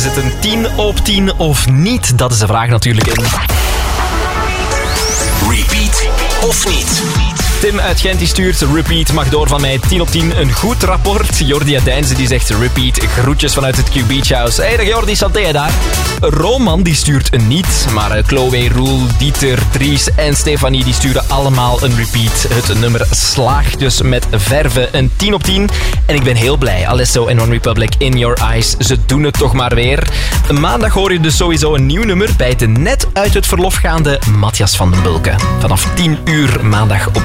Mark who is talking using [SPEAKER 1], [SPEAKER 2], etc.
[SPEAKER 1] Is het een 10 op 10 of niet? Dat is de vraag natuurlijk in.
[SPEAKER 2] Repeat of niet?
[SPEAKER 1] Tim uit Gent die stuurt repeat, mag door van mij 10 op 10. Een goed rapport. Jordi uit Deinzen die zegt repeat. Groetjes vanuit het Q Beach House. Hey, dag Jordi, santé daar. Roman die stuurt een niet. Maar Chloe, Roel, Dieter, Dries en Stefanie die sturen allemaal een repeat. Het nummer slaagt dus met verve een 10 op 10. En ik ben heel blij. Alesso en One Republic, In Your Eyes. Ze doen het toch maar weer. Maandag hoor je dus sowieso een nieuw nummer bij de net uit het verlof gaande Matthias van den Bulke. Vanaf 10 uur maandag op